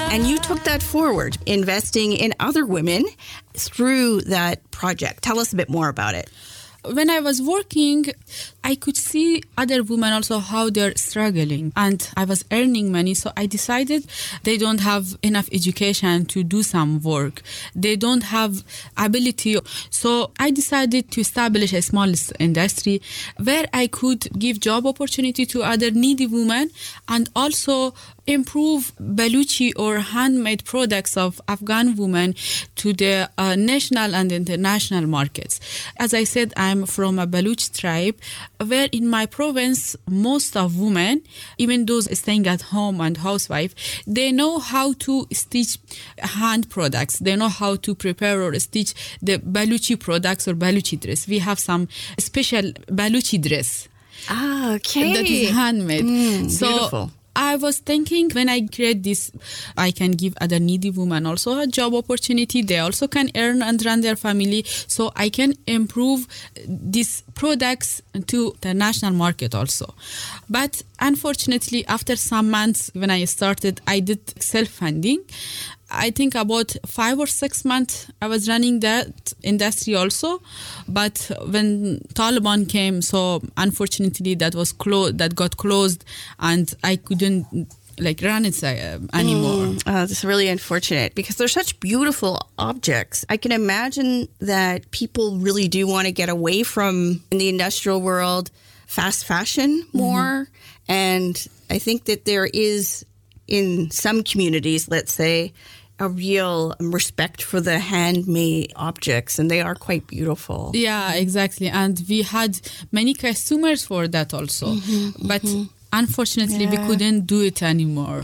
And you took that forward, investing in other women through that project. Tell us a bit more about it. When I was working, I could see other women also how they're struggling, and I was earning money. So I decided they don't have enough education to do some work. They don't have ability. So I decided to establish a small industry where I could give job opportunity to other needy women and also improve Baluchi or handmade products of Afghan women to the national and international markets. As I said, I'm from a Baluch tribe, where in my province, most of women, even those staying at home and housewife, they know how to stitch hand products. They know how to prepare or stitch the Baluchi products or Baluchi dress. We have some special Baluchi dress. Ah, okay. That is handmade. Beautiful. I was thinking when I create this, I can give other needy women also a job opportunity. They also can earn and run their family. So I can improve these products to the national market also. But unfortunately, after some months when I started, I did self-funding. I think about 5 or 6 months I was running that industry also, but when Taliban came, so unfortunately that got closed, and I couldn't run it anymore. That's really unfortunate because they're such beautiful objects. I can imagine that people really do want to get away from, in the industrial world, fast fashion more, and I think that there is, in some communities, let's say, a real respect for the handmade objects, and they are quite beautiful. Yeah, exactly. And we had many customers for that also. But unfortunately, we couldn't do it anymore.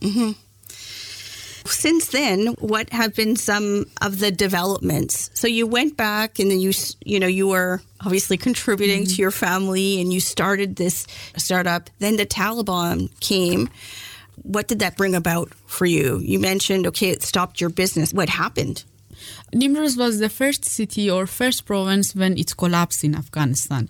Since then, what have been some of the developments? So you went back and then you were obviously contributing to your family and you started this startup. Then the Taliban came. What did that bring about for you? You mentioned, it stopped your business. What happened? Nimruz was the first city or first province when it collapsed in Afghanistan.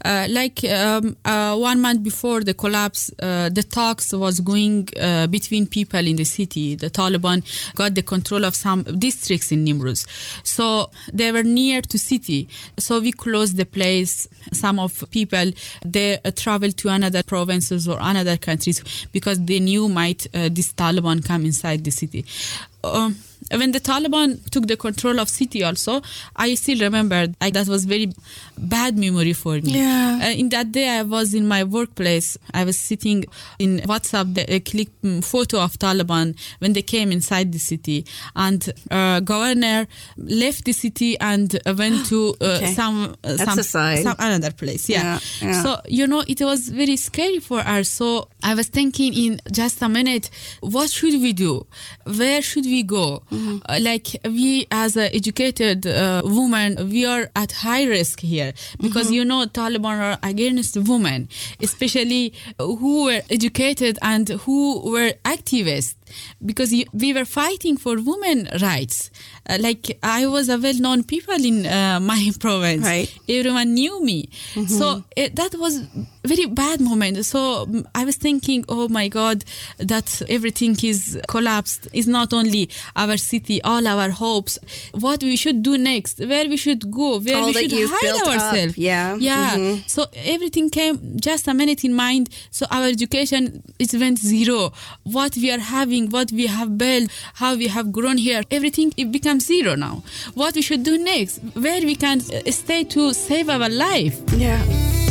1 month before the collapse, the talks was going between people in the city. The Taliban got the control of some districts in Nimruz. So they were near to city. So we closed the place. Some of people, they traveled to another provinces or another countries because they knew this Taliban come inside the city. When the Taliban took the control of city also, I still remember that was very bad memory for me. Yeah. In that day, I was in my workplace. I was sitting in WhatsApp, they clicked photo of Taliban when they came inside the city. And governor left the city and went to some another place. Yeah. So, it was very scary for us. So I was thinking in just a minute, what should we do? Where should we go? We as educated women, we are at high risk here because Taliban are against women, especially who were educated and who were activists, because we were fighting for women rights. I was a well-known people in my province. Right. Everyone knew me. So that was very bad moment. So I was thinking, oh my God, that everything is collapsed. It's not only our city, all our hopes. What we should do next, where we should go, where all we should hide ourselves. Yeah. So everything came just a minute in mind. So our education, it went zero. What we are having, what we have built, how we have grown here, everything, it becomes zero now. What we should do next, where we can stay to save our life. Yeah.